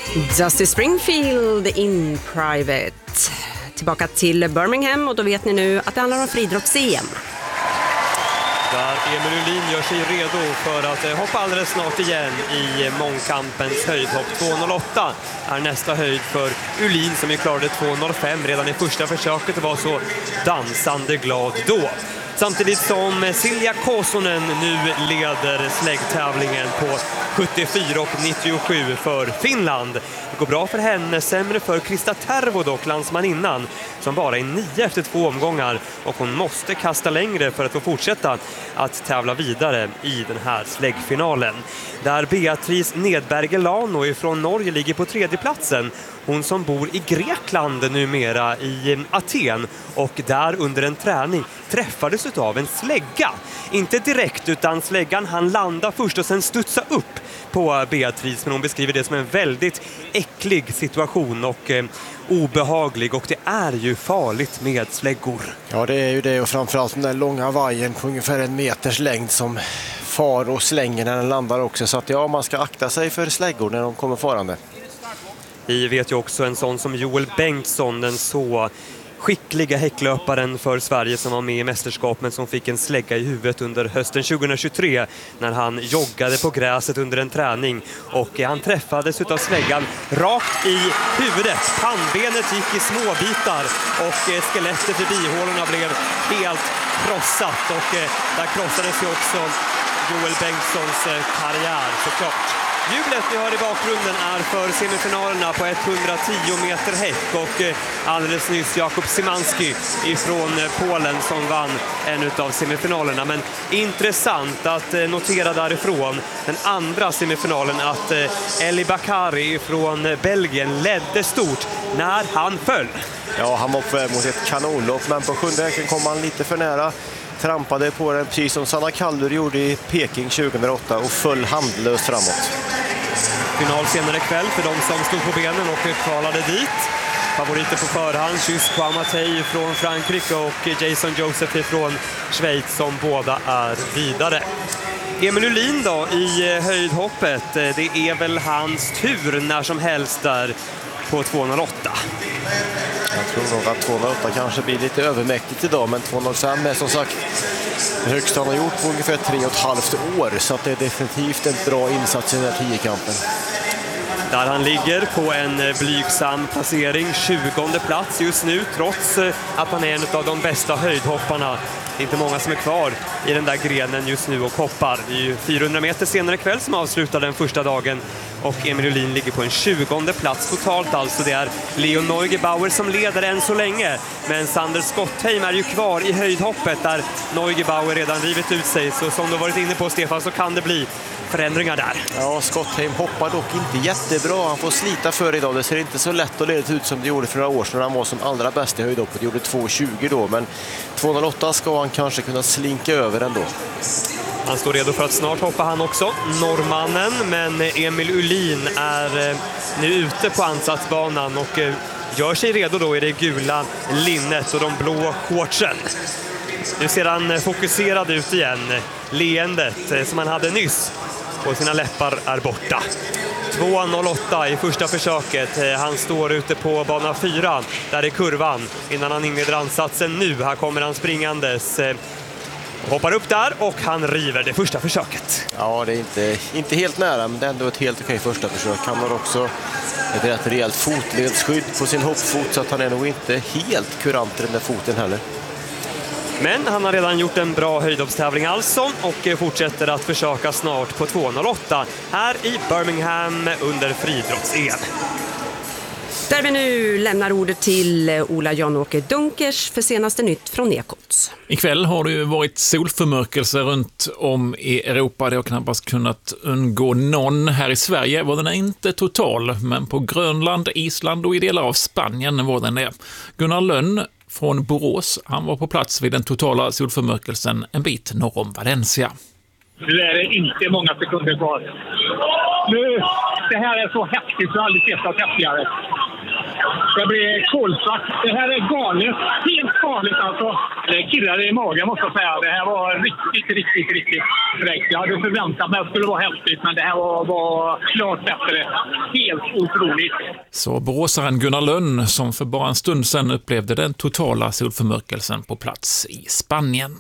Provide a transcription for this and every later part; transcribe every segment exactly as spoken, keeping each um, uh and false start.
Dusty Springfield in Private. Tillbaka till Birmingham och då vet ni nu att det handlar om friidrotts-C M. Där Emil Uhlin gör sig redo för att hoppa alldeles snart igen i mångkampens höjdhopp. två noll åtta är nästa höjd för Uhlin som ju klarade två noll fem redan i första försöket och var så dansande glad då. Samtidigt som Silja Kosonen nu leder släggtävlingen på sjuttiofyra och nittiosju för Finland. Det går bra för henne, sämre för Krista Tervo dock, landsmaninnan, som bara är nio efter två omgångar och hon måste kasta längre för att få fortsätta att tävla vidare i den här släggfinalen. Där Beatrice Nedbergelano från Norge ligger på tredje platsen. Hon som bor i Grekland numera i Aten och där under en träning träffades av en slägga. Inte direkt utan släggan han landa först och sen studsa upp på Beatrice, men hon beskriver det som en väldigt äcklig situation och eh, obehaglig, och det är ju farligt med släggor. Ja, det är ju det, och framförallt den där långa vajern på ungefär en meters längd som far och slänger när den landar också, så att ja, man ska akta sig för släggor när de kommer farande. Vi vet ju också en sån som Joel Bengtsson, den så skickliga häcklöparen för Sverige som var med i mästerskapet som fick en slägga i huvudet under hösten tjugohundratjugotre när han joggade på gräset under en träning, och han träffades utav släggan rakt i huvudet. Pannbenet gick i små bitar och skelettet i bihålorna blev helt krossat, och där krossades ju också Joel Bengtssons karriär såklart. Jublet vi hör i bakgrunden är för semifinalerna på etthundratio meter häck, och alldeles nyss Jakub Szymanski ifrån Polen som vann en av semifinalerna. Men intressant att notera därifrån den andra semifinalen att Eli Bakari från Belgien ledde stort när han föll. Ja, han var på väg mot ett kanonlopp, men på sjunde häcken kom han lite för nära. Trampade på den precis som Sanna Kallur gjorde i Peking tjugohundraåtta och föll handlöst framåt. Final senare kväll för de som stod på benen och kvalade dit. Favoriter på förhand, Kysk Kouamati från Frankrike och Jason Joseph från Schweiz som båda är vidare. Emil Uhlin då i höjdhoppet, det är väl hans tur när som helst där på två noll åtta. Jag tror nog att två noll åtta kanske blir lite övermäktigt idag, men två noll fem är som sagt det högsta han har gjort på ungefär tre och ett halvt år, så att det är definitivt en bra insats i den här tiokampen. Där han ligger på en blygsam placering, tjugonde plats just nu, trots att han är en av de bästa höjdhopparna. Det är inte många som är kvar i den där grenen just nu och hoppar. Det är ju fyrahundra meter senare kväll som avslutar den första dagen, och Emil Uhlin ligger på en tjugonde plats totalt. Alltså det är Leon Neugebauer som leder än så länge, men Sander Skottheim är ju kvar i höjdhoppet där Neugebauer redan rivit ut sig. Så som du varit inne på, Stefan, så kan det bli förändringar där. Ja, Skottheim hoppar dock inte jättebra. Han får slita för idag. Det ser inte så lätt att leda ut som det gjorde för några år sedan. Han var som allra bäst i höjdhoppet, gjorde två tjugo då, men två noll åtta ska han kanske kunna slinka över ändå. Han står redo för att snart hoppa han också, norrmannen, men Emil Uhlin är nu ute på ansatsbanan och gör sig redo då i det gula linnet och de blå shortsen. Nu ser han fokuserad ut igen. Leendet som han hade nyss på sina läppar är borta. två noll åtta i första försöket. Han står ute på bana fyra, där är kurvan, innan han inleder ansatsen nu. Här kommer han springandes. Hoppar upp där och han river det första försöket. Ja, det är inte, inte helt nära, men det är ändå ett helt okej första försök. Han har också ett rätt rejält fotledsskydd på sin hoppfot, så att han är nog inte helt kurant i den där foten heller. Men han har redan gjort en bra höjdhoppstävling alltså, och fortsätter att försöka snart på två noll åtta här i Birmingham under friidrotts-E M. Där vi nu lämnar ordet till Ola Jan-Åke Dunkers för senaste nytt från Ekots. Ikväll har det ju varit solförmörkelse runt om i Europa. Det har knappast kunnat undgå någon. Här i Sverige var den inte total, men på Grönland, Island och i delar av Spanien var den det. Gunnar Lönn från Borås, han var på plats vid den totala solförmörkelsen en bit norr om Valencia. Nu är det inte många sekunder kvar. Nu, det här är så häftigt, så jag har aldrig sett något häftigare. Det blir kolsvart. Det här är galet. Helt galet alltså. Det kirrade i magen måste jag säga. Det här var riktigt, riktigt, riktigt fräckt. Jag hade förväntat mig att det skulle vara häftigt, men det här var, var klart bättre. Helt otroligt. Så boråsaren Gunnar Lönn, som för bara en stund sedan upplevde den totala solförmörkelsen på plats i Spanien.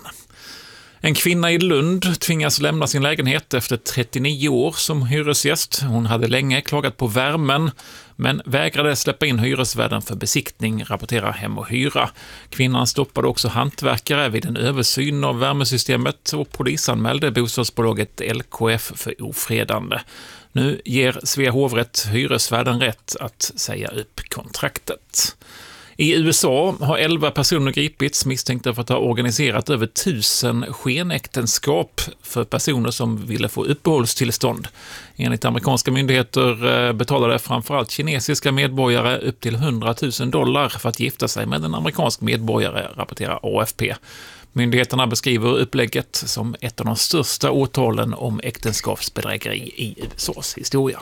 En kvinna i Lund tvingas lämna sin lägenhet efter trettionio år som hyresgäst. Hon hade länge klagat på värmen, men vägrade släppa in hyresvärden för besiktning, rapporterar Hem och Hyra. Kvinnan stoppade också hantverkare vid en översyn av värmesystemet och polisanmälde bostadsbolaget L K F för ofredande. Nu ger Svea hovrätt hyresvärden rätt att säga upp kontraktet. I U S A har elva personer gripits misstänkta för att ha organiserat över tusen skenäktenskap för personer som ville få uppehållstillstånd. Enligt amerikanska myndigheter betalade framförallt kinesiska medborgare upp till hundratusen dollar för att gifta sig med en amerikansk medborgare, rapporterar A F P. Myndigheterna beskriver upplägget som ett av de största åtalen om äktenskapsbedrägeri i U S A:s historia.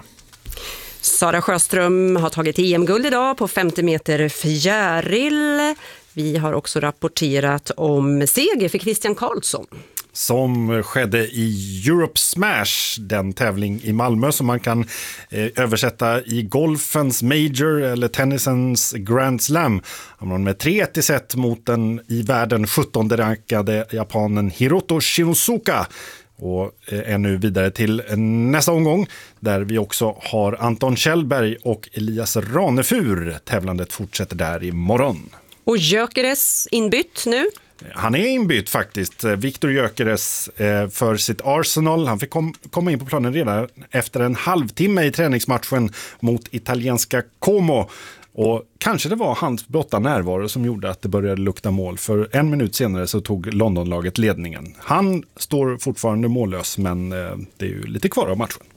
Sara Sjöström har tagit E M-guld idag på femtio meter fjäril. Vi har också rapporterat om seger för Christian Karlsson. Som skedde i Europe Smash, den tävling i Malmö som man kan eh, översätta i golfens Major eller tennisens Grand Slam. Han med tre ett i set mot den i världen sjuttonde rankade japanen Hiroto Shinosuka. Och är nu vidare till nästa omgång där vi också har Anton Kjellberg och Elias Ranefur. Tävlandet fortsätter där imorgon. Och Gyökeres inbytt nu? Han är inbytt faktiskt. Viktor Gyökeres för sitt Arsenal. Han fick kom, komma in på planen redan efter en halvtimme i träningsmatchen mot italienska Como. Och kanske det var hans blotta närvaro som gjorde att det började lukta mål. För en minut senare så tog Londonlaget ledningen. Han står fortfarande mållös, men det är ju lite kvar av matchen.